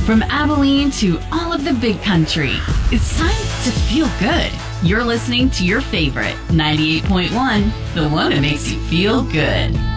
From Abilene to all of the big country, it's time to feel good. You're listening to your favorite 98.1, the one that makes you feel good.